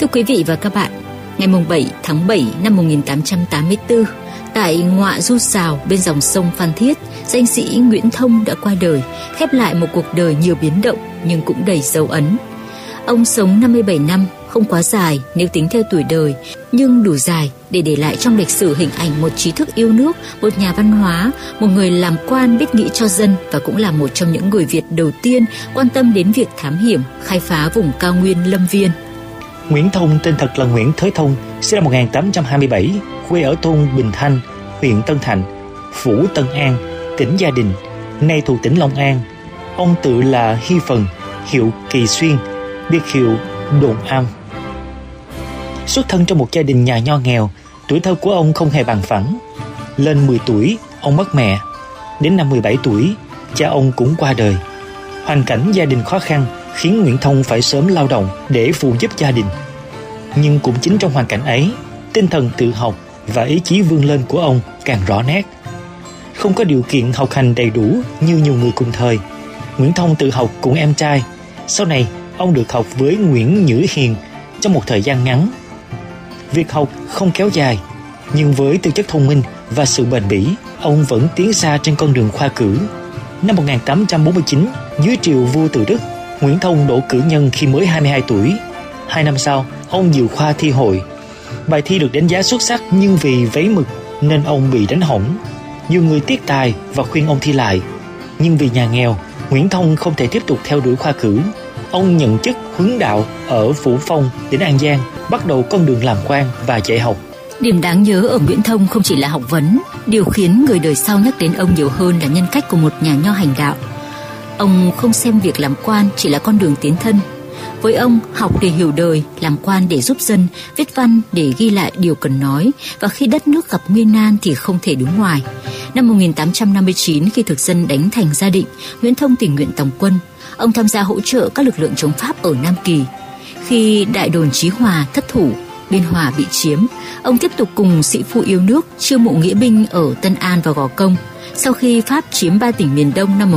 Thưa quý vị và các bạn, ngày 7 tháng 7 năm 1884, tại Ngoạ Du Sào bên dòng sông Phan Thiết, danh sĩ Nguyễn Thông đã qua đời, khép lại một cuộc đời nhiều biến động nhưng cũng đầy dấu ấn. Ông sống 57 năm, không quá dài nếu tính theo tuổi đời, nhưng đủ dài để để lại trong lịch sử hình ảnh một trí thức yêu nước, một nhà văn hóa, một người làm quan biết nghĩ cho dân và cũng là một trong những người Việt đầu tiên quan tâm đến việc thám hiểm, khai phá vùng cao nguyên Lâm Viên. Nguyễn Thông tên thật là Nguyễn Thới Thông, sinh năm 1827, quê ở thôn Bình Thanh, huyện Tân Thạnh, phủ Tân An, tỉnh Gia Định, nay thuộc tỉnh Long An. Ông tự là Hy Phần, hiệu Kỳ Xuyên, biệt hiệu Đồn Am. Xuất thân trong một gia đình nhà nho nghèo, tuổi thơ của ông không hề bằng phẳng. Lên 10 tuổi, ông mất mẹ. Đến năm 17 tuổi, cha ông cũng qua đời. Hoàn cảnh gia đình khó khăn khiến Nguyễn Thông phải sớm lao động để phụ giúp gia đình. Nhưng cũng chính trong hoàn cảnh ấy, tinh thần tự học và ý chí vươn lên của ông càng rõ nét. Không có điều kiện học hành đầy đủ như nhiều người cùng thời, Nguyễn Thông tự học cùng em trai. Sau này, ông được học với Nguyễn Nhữ Hiền trong một thời gian ngắn. Việc học không kéo dài, nhưng với tư chất thông minh và sự bền bỉ, ông vẫn tiến xa trên con đường khoa cử. Năm 1849, dưới triều vua Từ Đức, Nguyễn Thông đỗ cử nhân khi mới 22 tuổi. 2 năm sau, ông dự khoa thi hội. Bài thi được đánh giá xuất sắc nhưng vì vấy mực nên ông bị đánh hỏng. Nhiều người tiếc tài và khuyên ông thi lại. Nhưng vì nhà nghèo, Nguyễn Thông không thể tiếp tục theo đuổi khoa cử. Ông nhận chức huấn đạo ở Phủ Phong, tỉnh An Giang, bắt đầu con đường làm quan và dạy học. Điểm đáng nhớ ở Nguyễn Thông không chỉ là học vấn, điều khiến người đời sau nhắc đến ông nhiều hơn là nhân cách của một nhà nho hành đạo. Ông không xem việc làm quan chỉ là con đường tiến thân. Với ông, học để hiểu đời, làm quan để giúp dân, viết văn để ghi lại điều cần nói, và khi đất nước gặp nguy nan thì không thể đứng ngoài. Năm 1859, khi thực dân đánh thành Gia Định, Nguyễn Thông tình nguyện tòng quân. Ông tham gia hỗ trợ các lực lượng chống Pháp ở Nam Kỳ. Khi đại đồn Chí Hòa thất thủ, Biên Hòa bị chiếm, ông tiếp tục cùng sĩ phu yêu nước chiêu mộ nghĩa binh ở Tân An và Gò Công. Sau khi Pháp chiếm 3 tỉnh miền Đông năm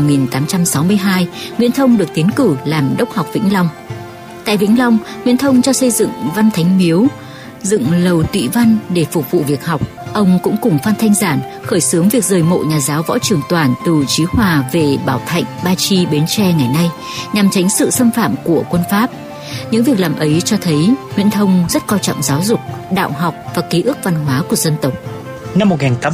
1862, Nguyễn Thông được tiến cử làm đốc học Vĩnh Long. Tại Vĩnh Long, Nguyễn Thông cho xây dựng Văn Thánh Miếu, dựng lầu Tụy Văn để phục vụ việc học. Ông cũng cùng Phan Thanh Giản khởi xướng việc rời mộ nhà giáo Võ Trường Toản từ Chí Hòa về Bảo Thạnh, Ba Chi, Bến Tre ngày nay, nhằm tránh sự xâm phạm của quân Pháp. Những việc làm ấy cho thấy Nguyễn Thông rất coi trọng giáo dục, đạo học và ký ức văn hóa của dân tộc. Năm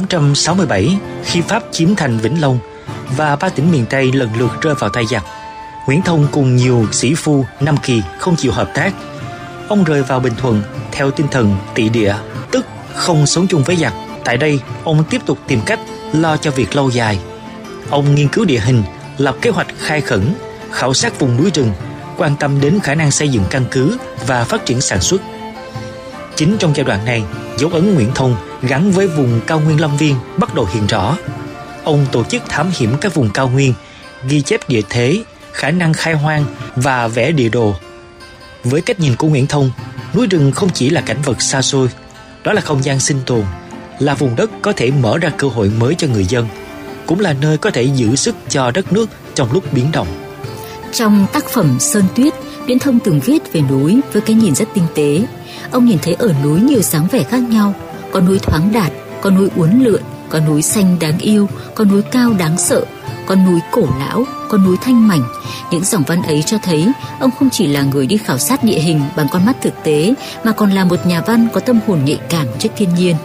1867, khi Pháp chiếm thành Vĩnh Long và 3 tỉnh miền Tây lần lượt rơi vào tay giặc, Nguyễn Thông cùng nhiều sĩ phu Nam Kỳ không chịu hợp tác. Ông rời vào Bình Thuận theo tinh thần tị địa, tức không sống chung với giặc. Tại đây, ông tiếp tục tìm cách lo cho việc lâu dài. Ông nghiên cứu địa hình, lập kế hoạch khai khẩn, khảo sát vùng núi rừng, quan tâm đến khả năng xây dựng căn cứ và phát triển sản xuất. Chính trong giai đoạn này, dấu ấn Nguyễn Thông gắn với vùng cao nguyên Lâm Viên bắt đầu hiện rõ. Ông tổ chức thám hiểm các vùng cao nguyên, ghi chép địa thế, khả năng khai hoang và vẽ địa đồ. Với cách nhìn của Nguyễn Thông, núi rừng không chỉ là cảnh vật xa xôi, đó là không gian sinh tồn, là vùng đất có thể mở ra cơ hội mới cho người dân, cũng là nơi có thể giữ sức cho đất nước trong lúc biến động. Trong tác phẩm Sơn Tuyết, Nguyễn Thông từng viết về núi với cái nhìn rất tinh tế. Ông nhìn thấy ở núi nhiều dáng vẻ khác nhau, có núi thoáng đạt, có núi uốn lượn, có núi xanh đáng yêu, có núi cao đáng sợ, có núi cổ lão, có núi thanh mảnh. Những dòng văn ấy cho thấy ông không chỉ là người đi khảo sát địa hình bằng con mắt thực tế, mà còn là một nhà văn có tâm hồn nhạy cảm trước thiên nhiên.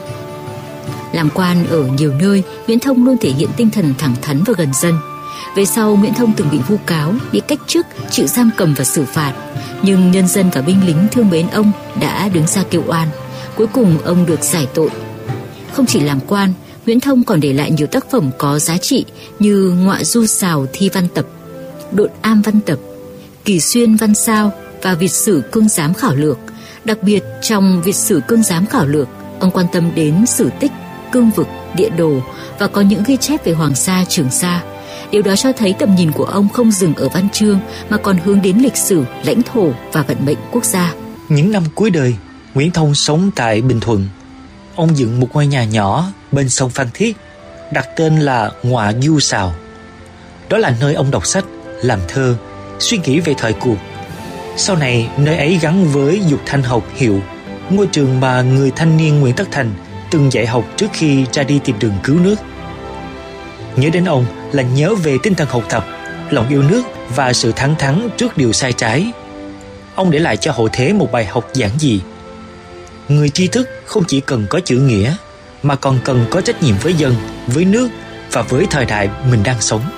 Làm quan ở nhiều nơi, Nguyễn Thông luôn thể hiện tinh thần thẳng thắn và gần dân. Về sau, Nguyễn Thông từng bị vu cáo, bị cách chức, chịu giam cầm và xử phạt. Nhưng nhân dân và binh lính thương mến ông đã đứng ra kêu oan. Cuối cùng ông được giải tội. Không chỉ làm quan, Nguyễn Thông còn để lại nhiều tác phẩm có giá trị như Ngoạ Du Sào Thi Văn Tập, Độn Am Văn Tập, Kỳ Xuyên Văn Sao và Việt Sử Cương Giám Khảo Lược. Đặc biệt trong Việt Sử Cương Giám Khảo Lược, ông quan tâm đến sử tích, cương vực, địa đồ và có những ghi chép về Hoàng Sa, Trường Sa. Điều đó cho thấy tầm nhìn của ông không dừng ở văn chương mà còn hướng đến lịch sử, lãnh thổ và vận mệnh quốc gia. Những năm cuối đời, Nguyễn Thông sống tại Bình Thuận. Ông dựng một ngôi nhà nhỏ bên sông Phan Thiết, đặt tên là Ngoạ Du Sào. Đó là nơi ông đọc sách, làm thơ, suy nghĩ về thời cuộc. Sau này nơi ấy gắn với Dục Thanh học hiệu, ngôi trường mà người thanh niên Nguyễn Tất Thành từng dạy học trước khi ra đi tìm đường cứu nước. Nhớ đến ông là nhớ về tinh thần học tập, lòng yêu nước và sự thẳng thắn trước điều sai trái. Ông để lại cho hậu thế một bài học giản dị. Người tri thức không chỉ cần có chữ nghĩa, mà còn cần có trách nhiệm với dân, với nước và với thời đại mình đang sống.